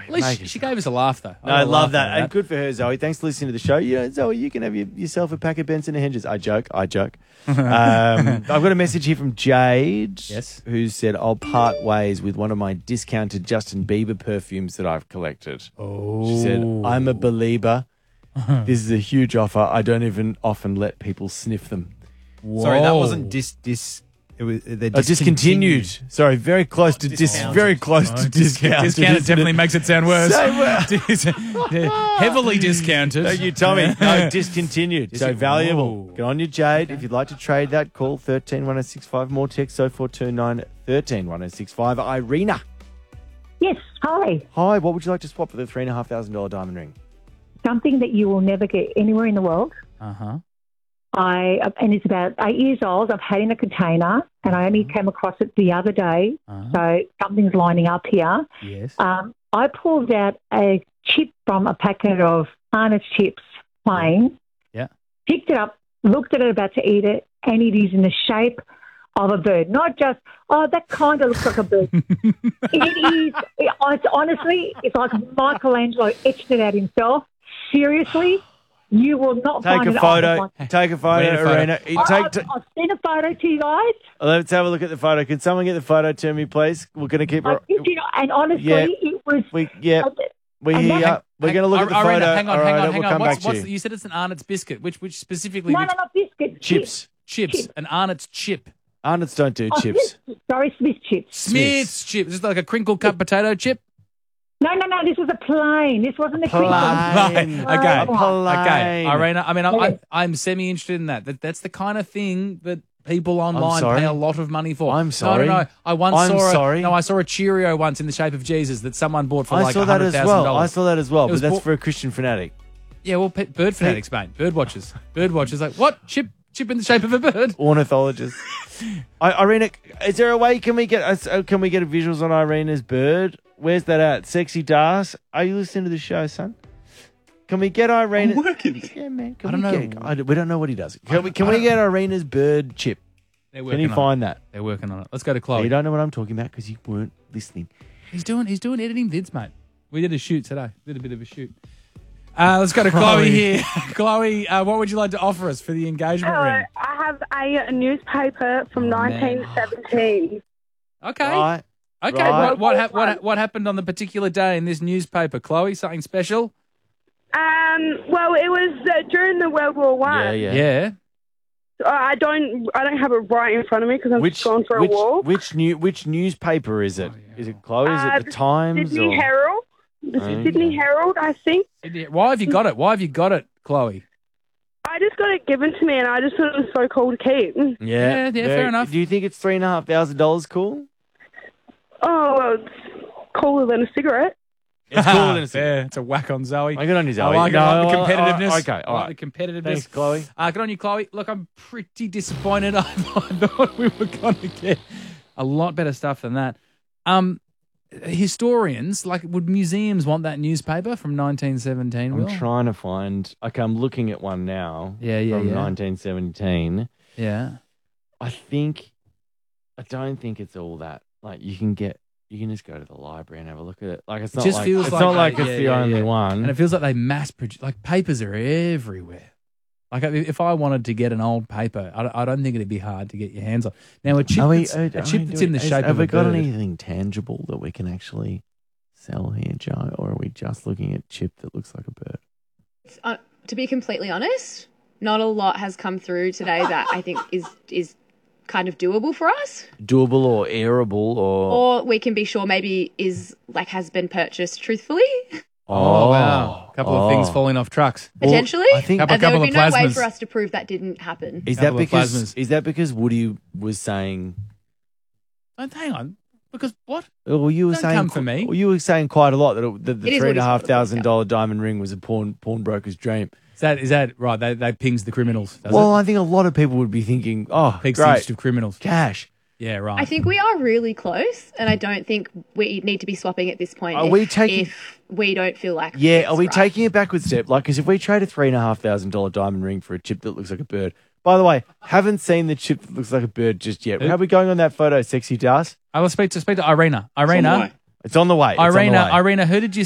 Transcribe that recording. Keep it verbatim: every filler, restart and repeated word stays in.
At least Make she, it she gave us a laugh, though. No, I got a love laugh that. out of And good for her, Zoe. Thanks for listening to the show. You know, Zoe, you can have your, yourself a pack of Benson and Hedges. I joke. I joke. um, I've got a message here from Jade. Yes. Who said, I'll part ways with one of my discounted Justin Bieber perfumes that I've collected. Oh. She said, I'm a believer. This is a huge offer. I don't even often let people sniff them. Whoa. Sorry, that wasn't dis dis. It was they're Oh, discontinued. Sorry, very close to dis. discounted. Very close to discount. Discounted definitely makes it sound worse. So, uh, Heavily discounted. Thank you, Tommy. No, discontinued. Dis- so valuable. Whoa. Get on your Jade. If you'd like to trade that, call one three one oh six five. More text oh four two nine, one three one oh six five. Irina. Yes, hi. Hi, what would you like to swap for the three and a half thousand dollar diamond ring? Something that you will never get anywhere in the world. Uh huh. I and it's about eight years old. I've had it in a container, and I only came across it the other day. Uh-huh. So something's lining up here. Yes. Um, I pulled out a chip from a packet of Arnott's chips, plain. Yeah. Picked it up, looked at it, about to eat it, and it is in the shape of a bird. Not just, oh, that kind of looks like a bird. It is. It, it's honestly, it's like Michelangelo etched it out himself. Seriously. You will not Take find a an photo. item. Take a photo, Wait a photo. Irina. You I- Take, I'll, t- I'll send a photo to you guys. let's have a look at the photo. Can someone get the photo to me, please? We're going to keep I her. kid you not, and honestly, Yeah. it was. We, yeah, we, And that- uh, we're going to look at the Irina, photo. hang on, All hang right, on, hang we'll on. come What's, back what's to the, you. you said it's an Arnott's biscuit. Which, which specifically? No, which, no, not biscuit. chips. Chips. Chips. An Arnott's chip. Arnott's don't do Oh, chips. Smith- Sorry, Smith chips. Smith's chip. Is this like a crinkle cut potato chip? No, no, no. This was a plain. This wasn't a crinkle. Plain. Right. Okay. A plain. Okay, Irina. I mean, I, Okay. I, I'm semi interested in that. that. That's the kind of thing that people online sorry. pay a lot of money for. I'm sorry. No, no, no. I once I'm saw. A, sorry. No, I saw a Cheerio once in the shape of Jesus that someone bought for I like saw one that hundred as thousand well. I dollars. saw that as well, It but was that's bought- for a Christian fanatic. Yeah, well, pe- bird fanatics, mate. Bird watchers. Bird watchers. Like what? Chip, chip in the shape of a bird. Ornithologist. I, Irina, is there a way? Can we get? Uh, can we get a visuals on Irina's bird? Where's that at? Sexy Das. Are you listening to the show, son? Can we get Irina? I'm working. Yeah, man. Can I don't we know. Get, I, we don't know what he does. Can we? Can we get Irina's bird chip? They're Can working you on find it. that? They're working on it. Let's go to You Chloe. don't know what I'm talking about because you weren't listening. He's doing. He's doing editing vids, mate. We did a shoot today. Did a bit of a shoot. Uh, let's go to Chloe, Chloe. here. Chloe, uh, what would you like to offer us for the engagement Hello, ring? I have a, newspaper from Oh, man. nineteen seventeen. Okay. Right. Okay. Right. What what, hap- what hap- what happened on the particular day in this newspaper, Chloe? Something special? Um, well, it was uh, during the World War One. Yeah, yeah. Yeah. Uh, I don't, I don't have it right in front of me because I'm Which just gone for which a walk. which new which newspaper is it? Is it Chloe? Is Uh, it the Times? Sydney or? Herald. The Okay. Sydney Herald, I think. Why have you got it? Why have you got it, Chloe? I just got it given to me, and I just thought it was so cool to keep. Yeah, Yeah, yeah, very- fair enough. Do you think it's three and a half thousand dollars cool? Oh, well, it's cooler than a cigarette. It's cooler than a Fair. It's a whack on Zoe. I get on you, Zoe. I like, it. I like the No, I- competitiveness. I- okay, I all like right. the competitiveness. Thanks, Chloe. Uh, good on you, Chloe. Look, I'm pretty disappointed. I thought we were going to get a lot better stuff than that. Um, historians, like, would museums want that newspaper from nineteen seventeen? I'm Will? trying to find. Okay, I'm looking at one now. Yeah, yeah, from yeah. nineteen seventeen. Yeah. I think. I don't think it's all that. Like you can get. You can just go to the library and have a look at it. Like it's It not just like feels it's like not they- like it's yeah, the yeah, only yeah. one. And it feels like they mass produce, like papers are everywhere. Like if I wanted to get an old paper, I I don't think it'd be hard to get your hands on. Now a chip, Are we- that's, are- a are chip we that's doing- in the is- shape Have of we a got bird. anything tangible that we can actually sell here, Joe, or are we just looking at chip that looks like a bird? Uh, to be completely honest, not a lot has come through today that I think is is kind of doable for us, Doable or airable or? or we can be sure maybe is like has been purchased truthfully. Oh, wow! A couple of things oh. falling off trucks. Potentially, I think- Couple- and there couple would be of no way plasmas. for us to prove that didn't happen. Is that Couple of because plasmas. is that because Woody was saying? Oh, hang on, because what? Well, you were Don't saying come for me. Well, you were saying quite a lot that, it, that It the is three and a Woody's half fault, thousand yeah. dollar diamond ring was a pawn pawnbroker's dream. Is that is that right? They they pings the criminals. Does Well, it? I think a lot of people would be thinking, "Oh, Pigs the great, interest of criminals. cash." Yeah, right. I think we are really close, and I don't think we need to be swapping at this point. Are if, we taking- if we don't feel like Yeah, it's are we right. taking it backward step? Like, because if we trade a three and a half thousand dollar diamond ring for a chip that looks like a bird. By the way, haven't seen the chip that looks like a bird just yet. Who? How are we going on that photo, Sexy Das? I will speak to speak to Irina. It's on the Irina, way. It's on the way. It's on the Irina, way. Irina. Who did you